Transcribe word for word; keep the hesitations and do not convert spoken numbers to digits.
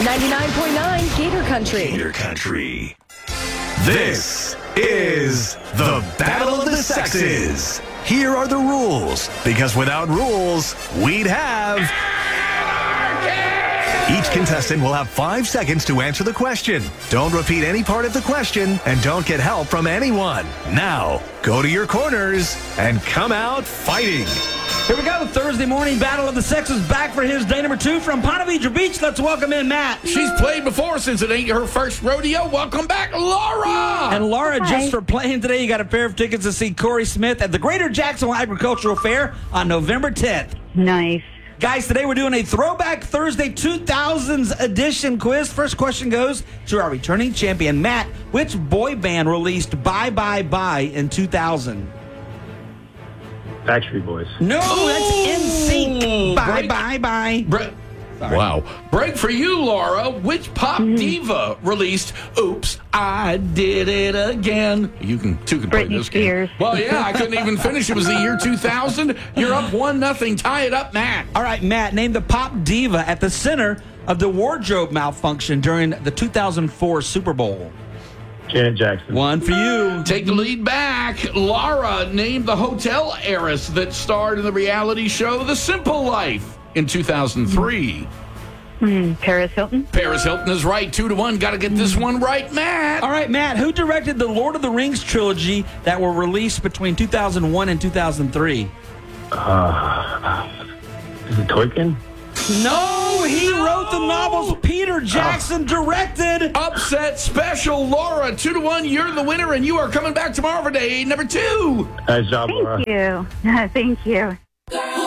ninety-nine point nine Gator Country. Gator Country. This is the Battle of the Sexes. Here are the rules, because without rules, we'd have... Each contestant will have five seconds to answer the question. Don't repeat any part of the question, and don't get help from anyone. Now, go to your corners and come out fighting. Here we go. Thursday morning Battle of the Sexes back for his day number two from Ponte Vedra Beach. Let's welcome in Matt. She's played before since it ain't her first rodeo. Welcome back, Laura. And Laura, Hi. just for playing today, you got a pair of tickets to see Corey Smith at the Greater Jacksonville Agricultural Fair on November tenth. Nice. Guys, today we're doing a Throwback Thursday two thousands edition quiz. First question goes to our returning champion, Matt. Which boy band released Bye Bye Bye in two thousand? Backstreet Boys. No, that's N Sync. Bye break. Bye Bye. Bre- wow. Break for you, Laura. Which pop diva released Oops, I Did It Again? You can two can play Britney this Spears. game. Well, yeah, I couldn't even finish. It was the year two thousand. You're up one nothing. Tie it up, Matt. All right, Matt, name the pop diva at the center of the wardrobe malfunction during the two thousand four Super Bowl. Janet Jackson. One for you. Take the lead back. Laura, name the hotel heiress that starred in the reality show The Simple Life in two thousand three. Hmm, Paris Hilton. Paris Hilton is right. Two to one. Got to get this one right, Matt. All right, Matt, who directed the Lord of the Rings trilogy that were released between two thousand one and two thousand three? Uh, is it Tolkien? No, he wrote the novels Peter Jackson directed. Upset special, Laura. Two to one. You're the winner, and you are coming back tomorrow for day number two. Nice job, Laura. Thank you. Thank you.